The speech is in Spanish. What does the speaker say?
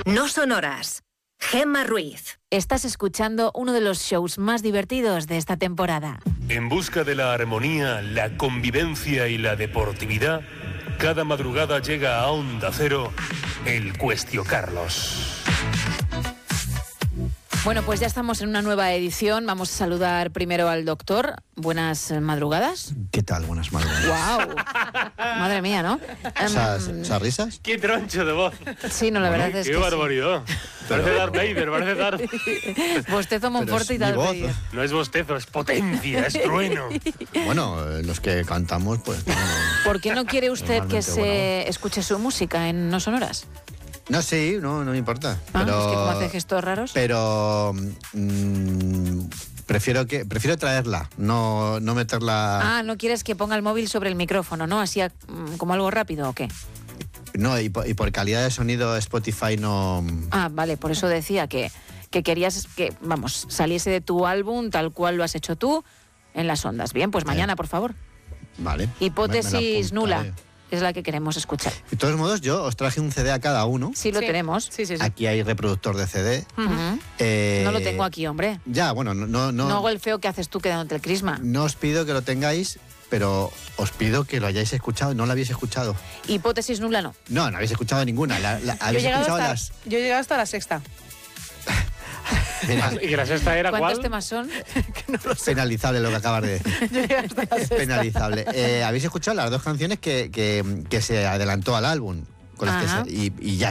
No sonoras. Gemma Ruiz. Estás escuchando uno de los shows más divertidos de esta temporada. En busca de la armonía, la convivencia y la deportividad, cada madrugada llega a Onda Cero el Cuestio Carlos. Bueno, pues ya estamos en una nueva edición. Vamos a saludar primero al doctor. Buenas madrugadas. ¿Qué tal? Buenas madrugadas. ¡Wow! Madre mía, ¿no? ¿Esas risas? ¡Qué troncho de voz! Sí, no, la verdad es que ¡Qué barbaridad! Parece Darth Vader, parece Darth. Bostezo Monforte y Darth Vader. No es bostezo, es potencia, es trueno. Bueno, los que cantamos, pues... ¿Por qué no quiere usted que se Normalmente, escuche su música en No Sonoras? No, sí, no me importa. Ah, Pero, es que como hace gestos raros. Pero prefiero traerla, no meterla... Ah, ¿no quieres que ponga el móvil sobre el micrófono, no? Así como algo rápido, ¿o qué? No, y por calidad de sonido Spotify no... Ah, vale, por eso decía que querías que, vamos, saliese de tu álbum tal cual lo has hecho tú en las ondas. Bien, pues mañana, por favor. Vale. Hipótesis me la nula apuntaré. es la que queremos escuchar. De todos modos, yo os traje un CD a cada uno. Sí, lo tenemos. Sí. Aquí hay reproductor de CD. Ujú. No lo tengo aquí, hombre. Ya, bueno, No hago el feo que haces tú quedándote el crisma. No os pido que lo tengáis, pero os pido que lo hayáis escuchado. No lo habéis escuchado. Hipótesis nula no. No habéis escuchado ninguna. Habéis escuchado las... Yo he llegado hasta la sexta. Mira, ¿Y la sexta era ¿Cuántos cuál? temas son? penalizable lo que acabas de decir. Yo llegué hasta la sexta. Penalizable. ¿Habéis escuchado las dos canciones que se adelantó al álbum? Con las que Ajá. y ya